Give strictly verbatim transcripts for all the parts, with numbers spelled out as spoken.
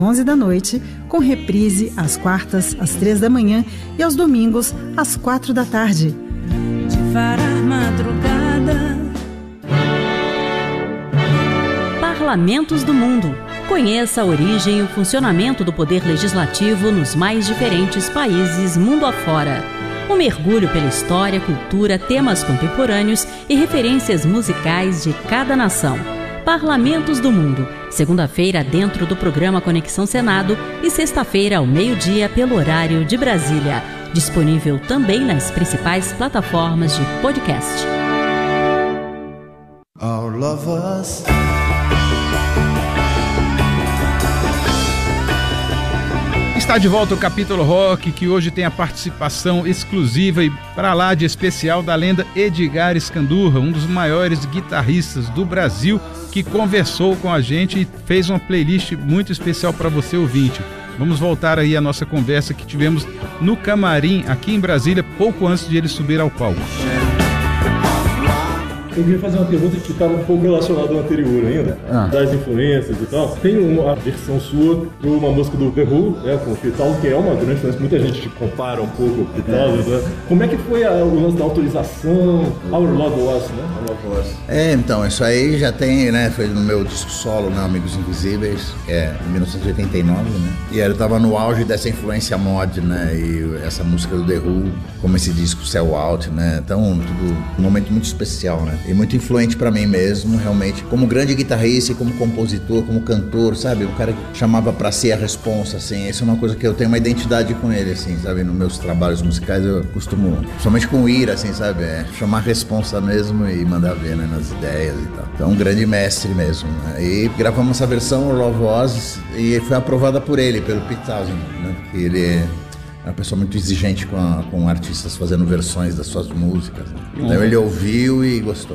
onze da noite, com reprise às quartas, às três da manhã e aos domingos, às quatro da tarde. De varar madrugada. Parlamentos do Mundo. Conheça a origem e o funcionamento do poder legislativo nos mais diferentes países mundo afora. Um mergulho pela história, cultura, temas contemporâneos e referências musicais de cada nação. Parlamentos do Mundo, segunda-feira dentro do programa Conexão Senado e sexta-feira ao meio-dia pelo horário de Brasília. Disponível também nas principais plataformas de podcast. Our lovers. Está de volta o Capítulo Rock, que hoje tem a participação exclusiva e para lá de especial da lenda Edgar Scandurra, um dos maiores guitarristas do Brasil, que conversou com a gente e fez uma playlist muito especial para você, ouvinte. Vamos voltar aí à nossa conversa que tivemos no camarim aqui em Brasília, pouco antes de ele subir ao palco. Eu queria fazer uma pergunta que estava um pouco relacionada ao anterior ainda, ah. das influências e tal. Tem uma versão sua para uma música do The Who, né, com o Beatles, que é uma grande influência, muita gente compara um pouco com o Beatles, né? Como é que foi a, o lance da autorização? Our Love Was, né? Our Love Was. É, então, isso aí já tem, né, foi no meu disco solo, né, Amigos Invisíveis, que é em mil novecentos e oitenta e nove, né? E eu tava no auge dessa influência mod, né, e essa música do The Who, como esse disco Sell Out, né? Então, tudo um momento muito especial, né? E muito influente pra mim mesmo, realmente, como grande guitarrista, como compositor, como cantor, sabe? Um cara que chamava pra si a responsa, assim, isso é uma coisa que eu tenho uma identidade com ele, assim, sabe? Nos meus trabalhos musicais eu costumo, somente com o Ira, assim, sabe? É, chamar a responsa mesmo e mandar ver, né, nas ideias e tal. Então, um grande mestre mesmo, né? E gravamos essa versão, o Love Was, e foi aprovada por ele, pelo Pete Townshend, né? Que ele é uma pessoa muito exigente com, a, com artistas fazendo versões das suas músicas. Né? Então ele ouviu e gostou.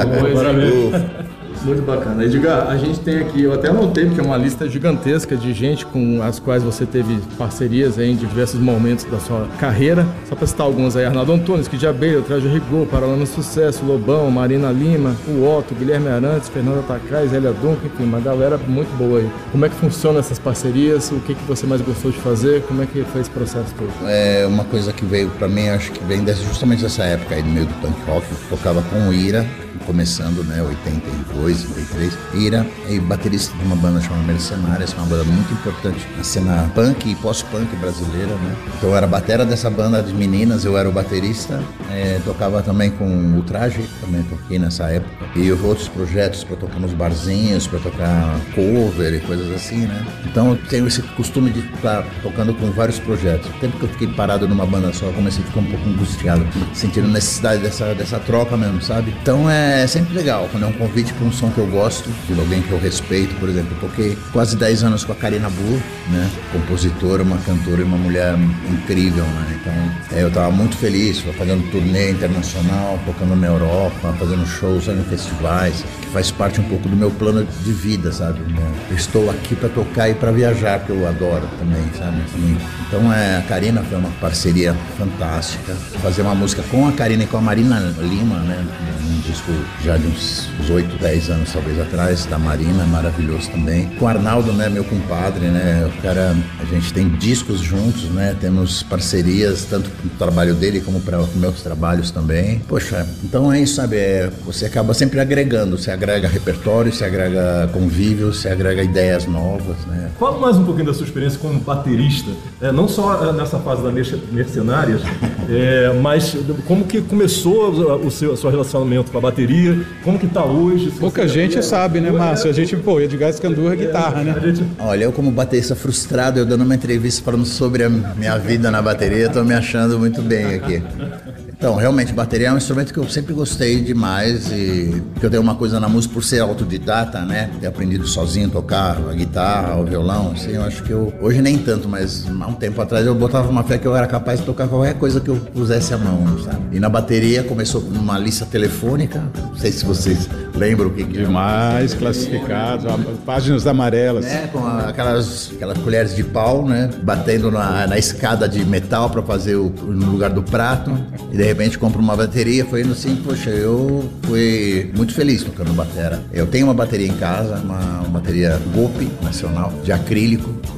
Parabéns. Muito bacana. Edgar, a gente tem aqui, eu até anotei, porque é uma lista gigantesca de gente com as quais você teve parcerias aí em diversos momentos da sua carreira. Só para citar alguns aí: Arnaldo Antunes, Kid de Abelha, Traje Rigor, Paralama Sucesso, Lobão, Marina Lima, o Otto, Guilherme Arantes, Fernanda Tacais, Elia Duncan, enfim, uma galera muito boa aí. Como é que funcionam essas parcerias? O que, que você mais gostou de fazer? Como é que foi esse processo todo? É uma coisa que veio para mim, acho que vem dessa, justamente dessa época aí, no meio do punk rock. Eu tocava com o Ira, começando, né, oitenta e dois, oitenta e três, Ira é baterista de uma banda chamada Mercenárias, uma banda muito importante na cena punk e pós-punk brasileira, né? Então eu era batera dessa banda de meninas, eu era o baterista, é, tocava também com o Traje, também toquei nessa época, e outros projetos para tocar nos barzinhos, para tocar cover e coisas assim, né? Então eu tenho esse costume de estar tocando com vários projetos. O tempo que eu fiquei parado numa banda só, eu comecei a ficar um pouco angustiado, sentindo necessidade dessa, dessa troca mesmo, sabe? Então é sempre legal, quando é um convite para um som que eu gosto, de alguém que eu respeito. Por exemplo, eu toquei quase dez anos com a Karina Burr, né? Compositora, uma cantora e uma mulher incrível, né? Então é, eu estava muito feliz, fazendo turnê internacional, tocando na Europa, fazendo shows em festivais, que faz parte um pouco do meu plano de vida, sabe? Eu estou aqui para tocar e para viajar, que eu adoro também, sabe? Então é, a Karina foi uma parceria fantástica, fazer uma música com a Karina e com a Marina Lima, né? Um disco já de uns oito, dez anos talvez atrás, da Marina, maravilhoso também. Com o Arnaldo, né, meu compadre, né, o cara, a gente tem discos juntos, né, temos parcerias, tanto pro trabalho dele como para meus trabalhos também. Poxa, então é isso, sabe, é, você acaba sempre agregando, você agrega repertório, você agrega convívio, você agrega ideias novas, né. Fala mais um pouquinho da sua experiência como baterista, é, não só nessa fase da Mercenárias, é, mas como que começou o seu, o seu relacionamento com a bateria, como que tá hoje? Pouca gente é, sabe, né, Márcio? A gente, pô, Edgar Scandurra é guitarra, né? Gente... Olha, eu como baterista frustrado, eu dando uma entrevista falando sobre a minha vida na bateria, tô me achando muito bem aqui. Então, realmente, bateria é um instrumento que eu sempre gostei demais e que eu tenho uma coisa na música por ser autodidata, né? Ter aprendido sozinho a tocar a guitarra, o violão, assim, eu acho que eu... Hoje nem tanto, mas há um tempo atrás eu botava uma fé que eu era capaz de tocar qualquer coisa que eu pusesse a mão, sabe? E na bateria começou numa lista telefônica, não sei se vocês Lembra o que que Demais, classificado, páginas amarelas. É, com aquelas, aquelas colheres de pau, né? Batendo na, na escada de metal para fazer o, no lugar do prato. E de repente compro uma bateria. Foi indo assim, poxa, eu fui muito feliz tocando batera. Eu tenho uma bateria em casa, uma, uma bateria Golpe nacional, de acrílico.